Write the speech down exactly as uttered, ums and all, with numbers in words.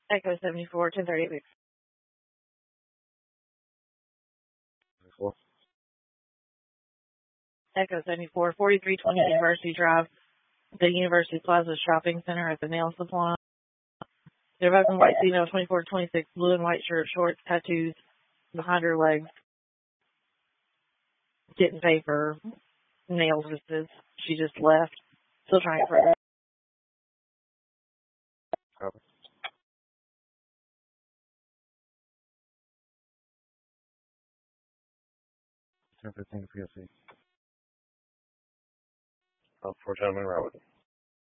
Echo seventy-four, ten thirty-six. Four. Echo seventy-four, forty-three twenty University Drive, the University Plaza Shopping Center at the nail salon. They're both in white female, twenty-four twenty-six, blue and white shirt, shorts, tattoos behind her legs. Didn't pay for nails. She just left. Still trying for it. Copy. ten fifteen P S C. Oh, four gentlemen, Robert.